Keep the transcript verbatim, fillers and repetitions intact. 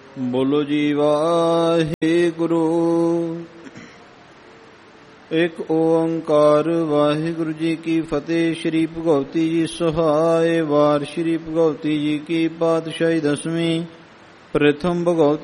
ਬੋਲੋ ਜੀ ਵਾਹਿਗੁਰੂ। ਇੱਕ ਓੰਕਾਰ ਵਾਹਿਗੁਰੂ ਜੀ ਕੀ ਫਤਿਹ। ਸ਼੍ਰੀ ਭਗਵਤੀ ਜੀ ਸਹਾਇ। ਵਾਰ ਸ਼੍ਰੀ ਭਗਵਤੀ ਜੀ ਕੀ ਪਾਤਸ਼ਾਹੀ ਦਸਵੀਂ। ਪ੍ਰਥਮ ਭਗਵਤੀ